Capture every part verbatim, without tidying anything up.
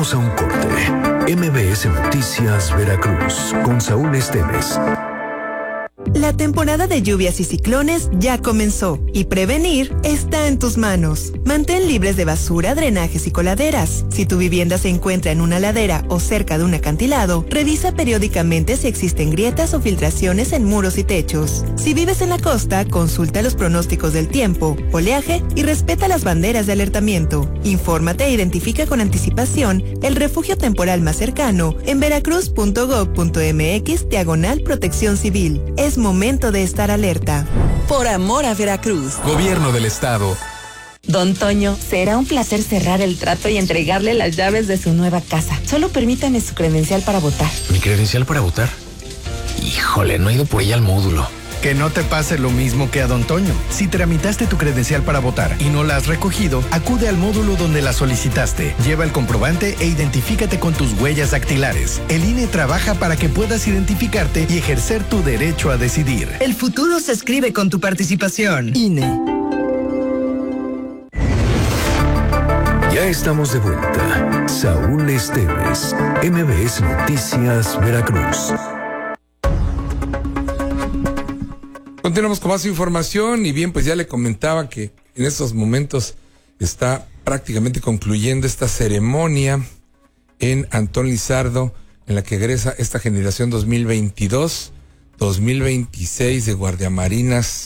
Vamos a un corte. M B S Noticias Veracruz con Saúl Esteves. La temporada de lluvias y ciclones ya comenzó y prevenir está en tus manos. Mantén libres de basura, drenajes y coladeras. Si tu vivienda se encuentra en una ladera o cerca de un acantilado, revisa periódicamente si existen grietas o filtraciones en muros y techos. Si vives en la costa, consulta los pronósticos del tiempo, oleaje y respeta las banderas de alertamiento. Infórmate e identifica con anticipación el refugio temporal más cercano en veracruz punto gob punto mx diagonal protección civil. Es momento de estar alerta. Por amor a Veracruz. Gobierno del Estado. Don Toño, será un placer cerrar el trato y entregarle las llaves de su nueva casa. Solo permítame su credencial para votar. ¿Mi credencial para votar? Híjole, no he ido por ella al módulo. Que no te pase lo mismo que a Don Toño. Si tramitaste tu credencial para votar y no la has recogido, acude al módulo donde la solicitaste. Lleva el comprobante e identifícate con tus huellas dactilares. El I N E trabaja para que puedas identificarte y ejercer tu derecho a decidir. El futuro se escribe con tu participación. I N E. Ya estamos de vuelta. Saúl Esteves, M B S Noticias Veracruz. Continuamos con más información y bien, pues ya le comentaba que en estos momentos está prácticamente concluyendo esta ceremonia en Antón Lizardo, en la que egresa esta generación dos mil veintidós dos mil veintiséis de guardiamarinas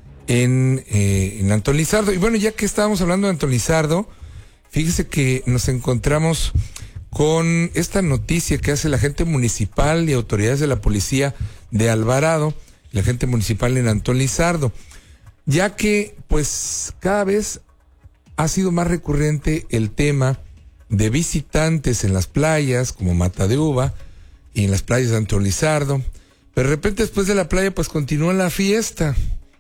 en, eh, en Antón Lizardo. Y bueno, ya que estábamos hablando de Antón Lizardo, fíjese que nos encontramos con esta noticia que hace la agente municipal y autoridades de la policía de Alvarado, la agente municipal en Antón Lizardo, ya que pues cada vez ha sido más recurrente el tema de visitantes en las playas como Mata de Uva y en las playas de Antón Lizardo, pero de repente después de la playa pues continúa la fiesta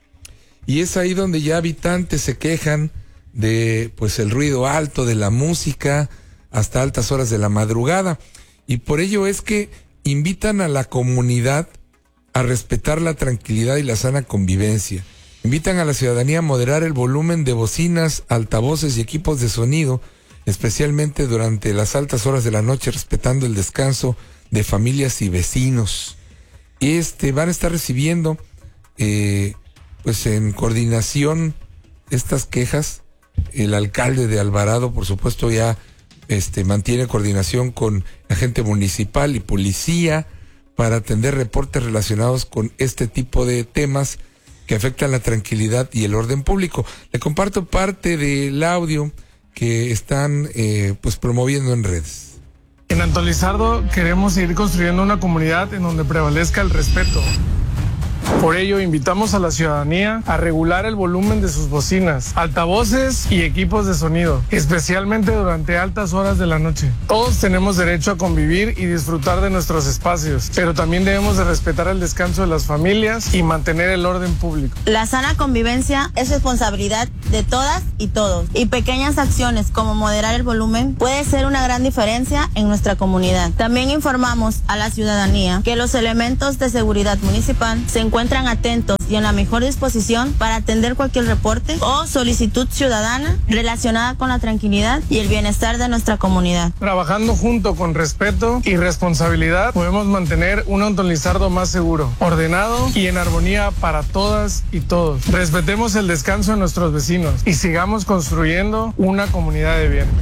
y es ahí donde ya habitantes se quejan de pues el ruido alto de la música hasta altas horas de la madrugada, y por ello es que invitan a la comunidad a respetar la tranquilidad y la sana convivencia. Invitan a la ciudadanía a moderar el volumen de bocinas, altavoces y equipos de sonido, especialmente durante las altas horas de la noche, respetando el descanso de familias y vecinos. Este, van a estar recibiendo, eh, pues en coordinación, estas quejas. El alcalde de Alvarado, por supuesto, ya este, mantiene coordinación con agente municipal y policía para atender reportes relacionados con este tipo de temas que afectan la tranquilidad y el orden público. Le comparto parte del audio que están eh, pues promoviendo en redes. En Antón Lizardo queremos seguir construyendo una comunidad en donde prevalezca el respeto. Por ello, invitamos a la ciudadanía a regular el volumen de sus bocinas, altavoces y equipos de sonido, especialmente durante altas horas de la noche. Todos tenemos derecho a convivir y disfrutar de nuestros espacios, pero también debemos de respetar el descanso de las familias y mantener el orden público. La sana convivencia es responsabilidad de todas y todos, y pequeñas acciones como moderar el volumen puede ser una gran diferencia en nuestra comunidad. También informamos a la ciudadanía que los elementos de seguridad municipal se encuentran encuentran atentos y en la mejor disposición para atender cualquier reporte o solicitud ciudadana relacionada con la tranquilidad y el bienestar de nuestra comunidad. Trabajando junto con respeto y responsabilidad, podemos mantener un Antón Lizardo más seguro, ordenado y en armonía para todas y todos. Respetemos el descanso de nuestros vecinos y sigamos construyendo una comunidad de bien.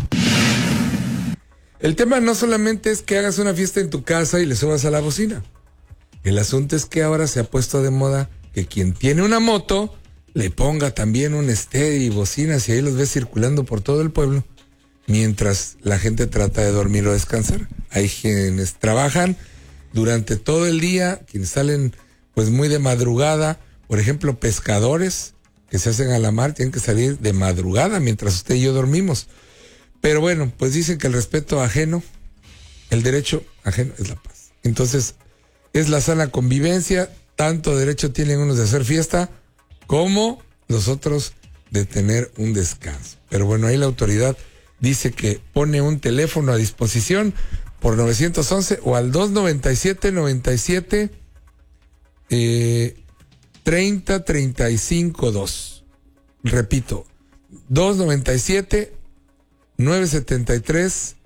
El tema no solamente es que hagas una fiesta en tu casa y le subas a la bocina. El asunto es que ahora se ha puesto de moda que quien tiene una moto le ponga también un estéreo y bocinas y ahí los ves circulando por todo el pueblo mientras la gente trata de dormir o descansar. Hay quienes trabajan durante todo el día, quienes salen pues muy de madrugada, por ejemplo pescadores que se hacen a la mar tienen que salir de madrugada mientras usted y yo dormimos. Pero bueno, pues dicen que el respeto ajeno, el derecho ajeno es la paz. Entonces es la sana convivencia, tanto derecho tienen unos de hacer fiesta como los otros de tener un descanso. Pero bueno, ahí la autoridad dice que pone un teléfono a disposición por nueve once o al dos noventa y siete, noventa y siete, eh, treinta, treinta y cinco, dos. Repito, dos noventa y siete, nueve setenta y tres,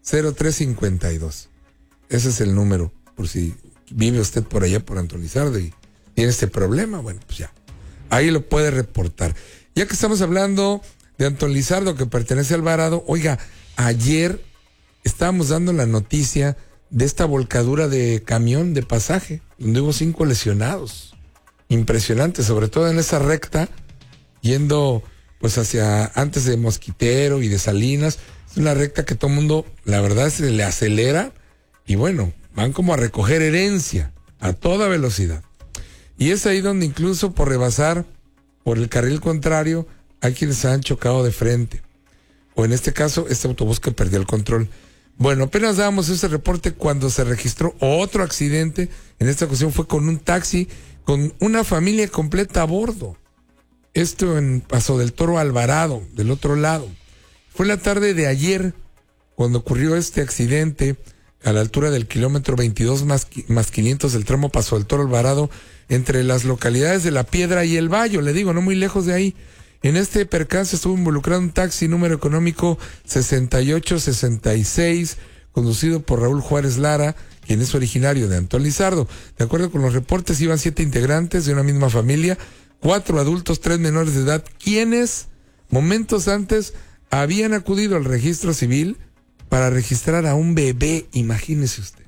cero tres cincuenta y dos. Ese es el número, por si vive usted por allá por Antón Lizardo y tiene este problema, bueno, pues ya, ahí lo puede reportar. Ya que estamos hablando de Antón Lizardo, que pertenece a Alvarado, oiga, ayer estábamos dando la noticia de esta volcadura de camión de pasaje, donde hubo cinco lesionados. Impresionante, sobre todo en esa recta, yendo pues hacia antes de Mosquitero y de Salinas. Es una recta que todo el mundo, la verdad, se le acelera y bueno, van como a recoger herencia a toda velocidad. Y es ahí donde incluso por rebasar por el carril contrario hay quienes se han chocado de frente. O en este caso, este autobús que perdió el control. Bueno, apenas dábamos ese reporte cuando se registró otro accidente. En esta ocasión fue con un taxi con una familia completa a bordo. Esto en Paso del Toro Alvarado, del otro lado. Fue la tarde de ayer cuando ocurrió este accidente a la altura del kilómetro veintidós más, más quinientos del tramo Paso del Toro Alvarado, entre las localidades de La Piedra y El Bayo, le digo, no muy lejos de ahí. En este percance estuvo involucrado un taxi número económico sesenta y ocho sesenta y seis, conducido por Raúl Juárez Lara, quien es originario de Antón Lizardo. De acuerdo con los reportes, iban siete integrantes de una misma familia, cuatro adultos, tres menores de edad, quienes momentos antes habían acudido al registro civil para registrar a un bebé, imagínese usted.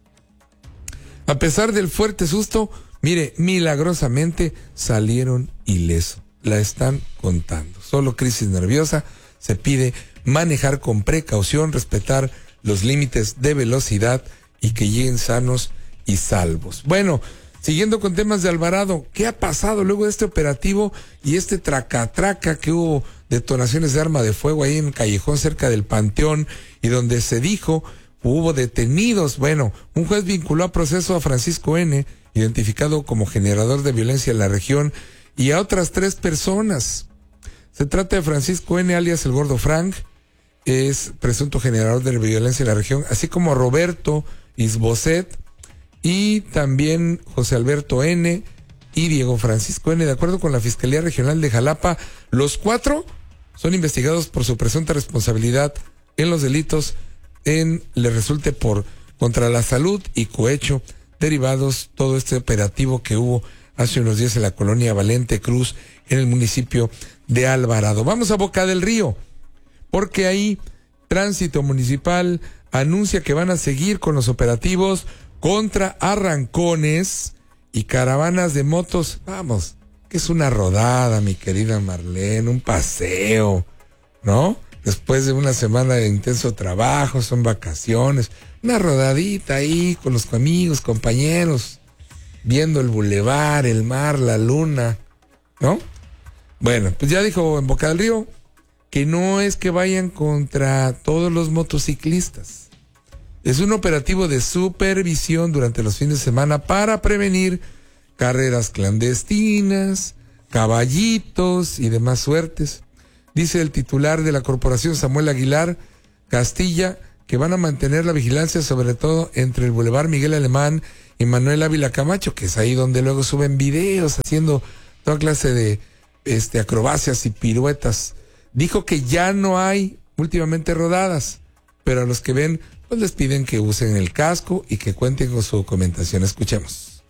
A pesar del fuerte susto, mire, milagrosamente salieron ilesos. La están contando. Solo crisis nerviosa. Se pide manejar con precaución, respetar los límites de velocidad y que lleguen sanos y salvos. Bueno, siguiendo con temas de Alvarado, ¿qué ha pasado luego de este operativo y este traca-traca que hubo detonaciones de arma de fuego ahí en Callejón cerca del Panteón y donde se dijo hubo detenidos? Bueno, un juez vinculó a proceso a Francisco N., identificado como generador de violencia en la región, y a otras tres personas. Se trata de Francisco N., alias el Gordo Frank, es presunto generador de violencia en la región, así como Roberto Isbocet y también José Alberto N. y Diego Francisco N. De acuerdo con la Fiscalía Regional de Jalapa, los cuatro son investigados por su presunta responsabilidad en los delitos en le resulte por contra la salud y cohecho derivados todo este operativo que hubo hace unos días en la colonia Valente Cruz, en el municipio de Alvarado. Vamos a Boca del Río, porque ahí Tránsito Municipal anuncia que van a seguir con los operativos contra arrancones y caravanas de motos. Vamos, que es una rodada, mi querida Marlene, un paseo, ¿no? Después de una semana de intenso trabajo, son vacaciones, una rodadita ahí con los amigos, compañeros, viendo el bulevar, el mar, la luna, ¿no? Bueno, pues ya dijo en Boca del Río que no es que vayan contra todos los motociclistas. Es un operativo de supervisión durante los fines de semana para prevenir carreras clandestinas, caballitos y demás suertes. Dice el titular de la corporación, Samuel Aguilar Castilla, que van a mantener la vigilancia sobre todo entre el Boulevard Miguel Alemán y Manuel Ávila Camacho, que es ahí donde luego suben videos haciendo toda clase de este acrobacias y piruetas. Dijo que ya no hay últimamente rodadas, pero a los que ven pues les piden que usen el casco y que cuenten con su documentación. Escuchemos.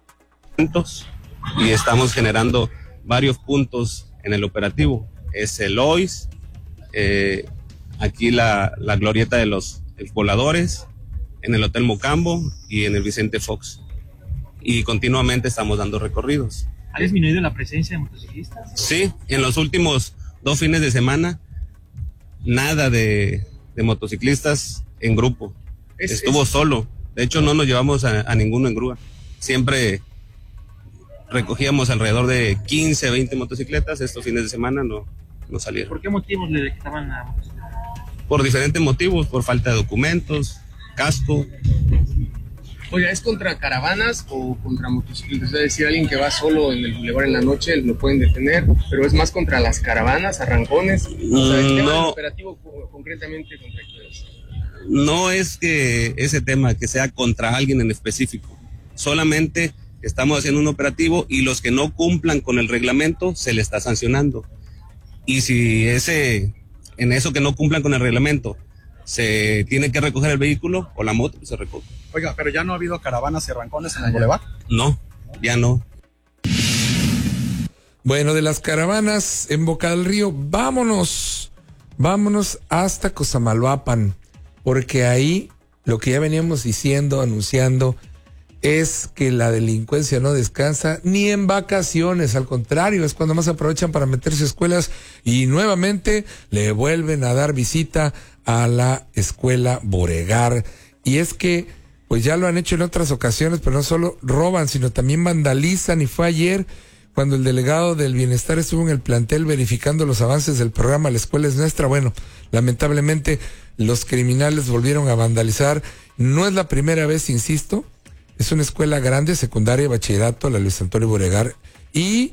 Y estamos generando varios puntos en el operativo. Es el O I S, eh, aquí la, la glorieta de los voladores, en el Hotel Mocambo y en el Vicente Fox. Y continuamente estamos dando recorridos. ¿Ha disminuido la presencia de motociclistas? Sí, en los últimos dos fines de semana, nada de, de motociclistas en grupo. Es, Estuvo es... solo. De hecho, no nos llevamos a, a ninguno en grúa. Siempre recogíamos alrededor de quince, veinte motocicletas. Estos fines de semana no, no salieron. ¿Por qué motivos le quitaban la motocicleta? Por diferentes motivos, por falta de documentos, casco. Oiga, ¿es contra caravanas o contra motocicletas? Es decir, alguien que va solo en el bulevar en la noche lo pueden detener, pero es más contra las caravanas, arrancones. O sea, el tema no, operativo concretamente contra quiénes. No es que ese tema que sea contra alguien en específico, solamente estamos haciendo un operativo y los que no cumplan con el reglamento se les está sancionando. Y si ese, en eso que no cumplan con el reglamento, se tiene que recoger el vehículo o la moto, pues se recoge. Oiga, pero ya no ha habido caravanas y arrancones en el bulevar. No, ya no. Bueno, de las caravanas en Boca del Río, vámonos, vámonos hasta Cosamaloapan, porque ahí lo que ya veníamos diciendo, anunciando, es que la delincuencia no descansa ni en vacaciones, al contrario, es cuando más aprovechan para meterse a escuelas y nuevamente le vuelven a dar visita a la escuela Boregar. Y es que, pues ya lo han hecho en otras ocasiones, pero no solo roban, sino también vandalizan, y fue ayer cuando el delegado del bienestar estuvo en el plantel verificando los avances del programa La Escuela es Nuestra. Bueno, lamentablemente los criminales volvieron a vandalizar. No es la primera vez, insisto. Es una escuela grande, secundaria, bachillerato, la Luis Antonio Boregar, y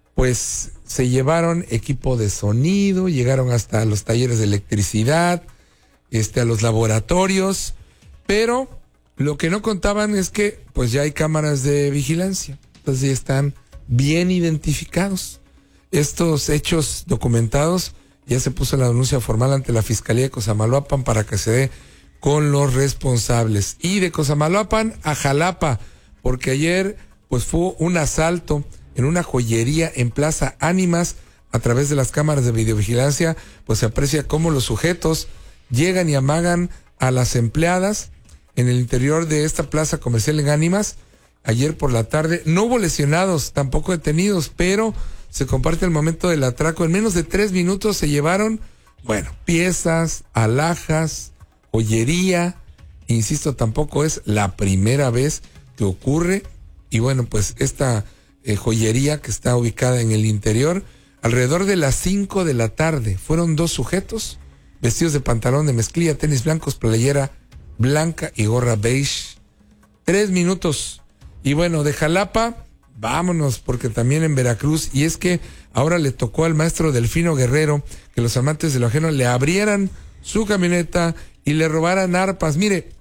pues se llevaron equipo de sonido, llegaron hasta los talleres de electricidad, este, a los laboratorios, pero lo que no contaban es que pues ya hay cámaras de vigilancia, entonces ya están bien identificados. Estos hechos documentados, ya se puso la denuncia formal ante la Fiscalía de Cosamaloapan para que se dé con los responsables. Y de Cosamaloapan a Jalapa, porque ayer pues fue un asalto en una joyería en Plaza Ánimas. A través de las cámaras de videovigilancia pues se aprecia cómo los sujetos llegan y amagan a las empleadas en el interior de esta plaza comercial en Ánimas. Ayer por la tarde no hubo lesionados, tampoco detenidos, pero se comparte el momento del atraco. En menos de tres minutos se llevaron, bueno, piezas, alhajas, joyería. Insisto, tampoco es la primera vez que ocurre. Y bueno, pues esta eh, joyería que está ubicada en el interior, alrededor de las cinco de la tarde, fueron dos sujetos vestidos de pantalón de mezclilla, tenis blancos, playera blanca y gorra beige. Tres minutos. Y bueno, de Jalapa, vámonos, porque también en Veracruz, y es que ahora le tocó al maestro Delfino Guerrero que los amantes de lo ajeno le abrieran su camioneta y le robaran arpas. Mire,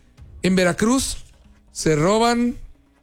en Veracruz se roban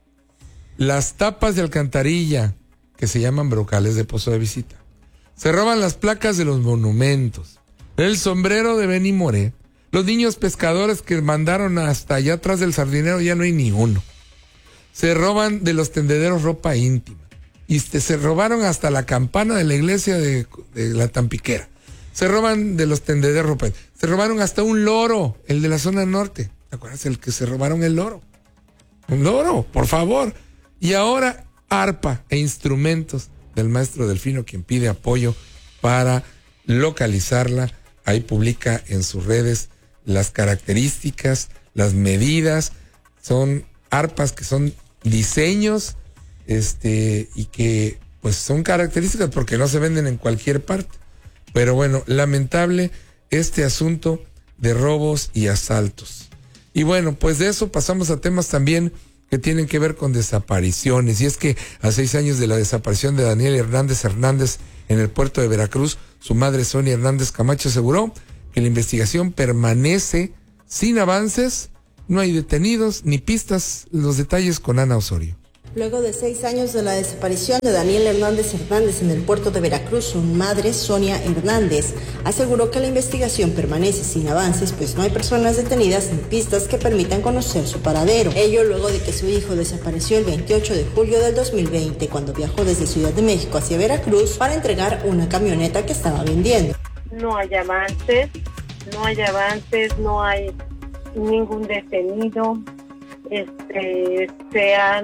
las tapas de alcantarilla, que se llaman brocales de pozo de visita. Se roban las placas de los monumentos, el sombrero de Benny Moré. Los niños pescadores que mandaron hasta allá atrás del sardinero ya no hay ni uno. Se roban de los tendederos ropa íntima. Y este, se robaron hasta la campana de la iglesia de, de la Tampiquera. Se roban de los tendederos ropa íntima. Se robaron hasta un loro, el de la zona norte. ¿Te acuerdas? El que se robaron el loro. Un loro, por favor. Y ahora arpa e instrumentos del maestro Delfino, quien pide apoyo para localizarla. Ahí publica en sus redes las características, las medidas. Son arpas que son diseños este y que pues son características porque no se venden en cualquier parte. Pero bueno, lamentable este asunto de robos y asaltos. Y bueno, pues de eso pasamos a temas también que tienen que ver con desapariciones. Y es que a seis años de la desaparición de Daniel Hernández Hernández en el puerto de Veracruz, su madre Sonia Hernández Camacho aseguró que la investigación permanece sin avances. No hay detenidos ni pistas. Los detalles con Ana Osorio. Luego de seis años de la desaparición de Daniel Hernández Hernández en el puerto de Veracruz, su madre, Sonia Hernández, aseguró que la investigación permanece sin avances, pues no hay personas detenidas ni pistas que permitan conocer su paradero. Ello luego de que su hijo desapareció el veintiocho de julio del dos mil veinte, cuando viajó desde Ciudad de México hacia Veracruz para entregar una camioneta que estaba vendiendo. No hay avances, no hay avances, no hay ningún detenido. Este, se han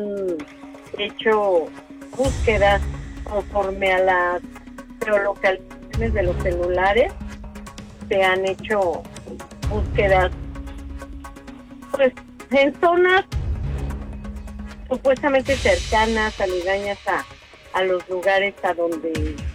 hecho búsquedas conforme a las geolocalizaciones de los celulares, se han hecho búsquedas pues en zonas supuestamente cercanas, aledañas a, a los lugares a donde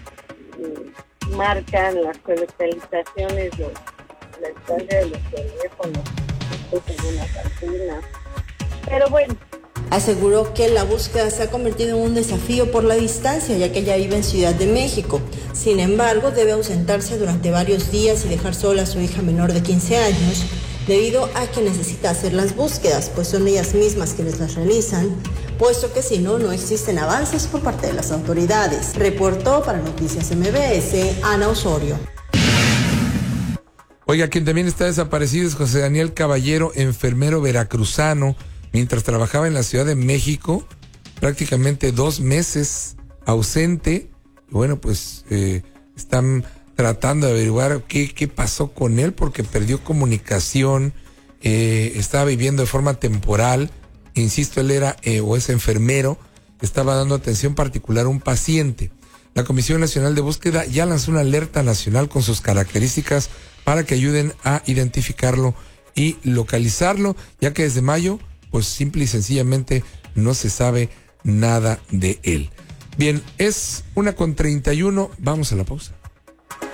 eh, marcan las geolocalizaciones, los, la distancia de los teléfonos, pues, en unas alturas. Pero bueno. Aseguró que la búsqueda se ha convertido en un desafío por la distancia, ya que ella vive en Ciudad de México. Sin embargo, debe ausentarse durante varios días y dejar sola a su hija menor de quince años, debido a que necesita hacer las búsquedas, pues son ellas mismas quienes las realizan, puesto que si no, no existen avances por parte de las autoridades. Reportó para Noticias M B S, Ana Osorio. Oiga, quien también está desaparecido es José Daniel Caballero, enfermero veracruzano, mientras trabajaba en la Ciudad de México, prácticamente dos meses ausente. Y bueno, pues eh, están tratando de averiguar qué, qué pasó con él, porque perdió comunicación, eh, estaba viviendo de forma temporal. Insisto, él era eh, o es enfermero, estaba dando atención particular a un paciente. La Comisión Nacional de Búsqueda ya lanzó una alerta nacional con sus características para que ayuden a identificarlo y localizarlo, ya que desde mayo, pues simple y sencillamente no se sabe nada de él. Bien, es una con treinta y uno, vamos a la pausa.